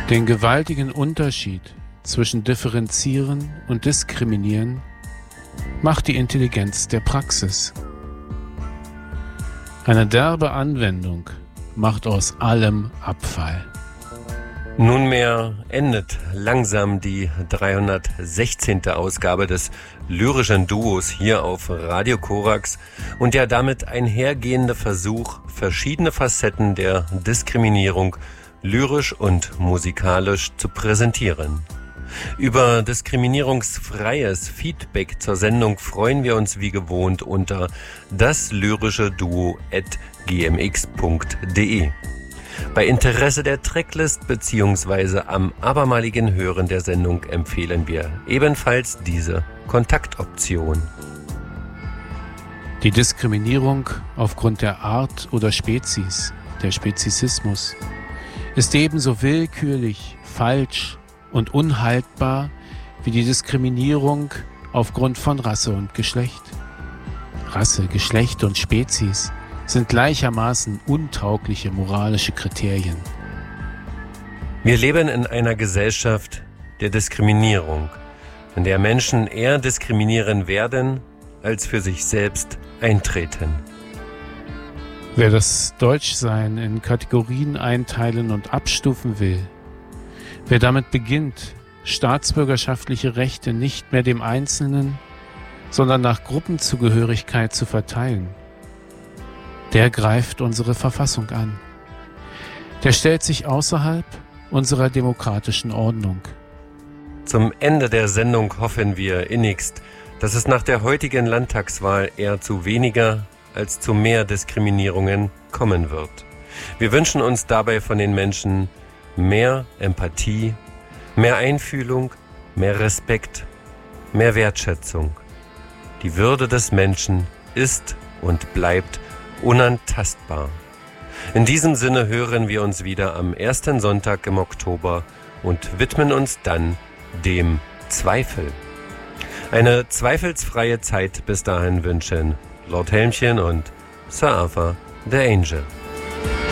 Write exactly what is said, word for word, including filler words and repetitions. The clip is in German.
Den gewaltigen Unterschied zwischen Differenzieren und Diskriminieren macht die Intelligenz der Praxis. Eine derbe Anwendung macht aus allem Abfall. Nunmehr endet langsam die dreihundertsechzehnte Ausgabe des lyrischen Duos hier auf Radio Korax und der damit einhergehende Versuch, verschiedene Facetten der Diskriminierung lyrisch und musikalisch zu präsentieren. Über diskriminierungsfreies Feedback zur Sendung freuen wir uns wie gewohnt unter daslyrischeduo at g m x punkt d e. Bei Interesse der Tracklist bzw. am abermaligen Hören der Sendung empfehlen wir ebenfalls diese Kontaktoption. Die Diskriminierung aufgrund der Art oder Spezies, der Speziesismus, ist ebenso willkürlich, falsch und unhaltbar wie die Diskriminierung aufgrund von Rasse und Geschlecht. Rasse, Geschlecht und Spezies sind gleichermaßen untaugliche moralische Kriterien. Wir leben in einer Gesellschaft der Diskriminierung, in der Menschen eher diskriminieren werden, als für sich selbst eintreten. Wer das Deutschsein in Kategorien einteilen und abstufen will, wer damit beginnt, staatsbürgerschaftliche Rechte nicht mehr dem Einzelnen, sondern nach Gruppenzugehörigkeit zu verteilen, der greift unsere Verfassung an. Der stellt sich außerhalb unserer demokratischen Ordnung. Zum Ende der Sendung hoffen wir innigst, dass es nach der heutigen Landtagswahl eher zu weniger als zu mehr Diskriminierungen kommen wird. Wir wünschen uns dabei von den Menschen mehr Empathie, mehr Einfühlung, mehr Respekt, mehr Wertschätzung. Die Würde des Menschen ist und bleibt unantastbar. In diesem Sinne hören wir uns wieder am ersten Sonntag im Oktober und widmen uns dann dem Zweifel. Eine zweifelsfreie Zeit bis dahin wünschen Lord Helmchen und Sir Arthur the Angel.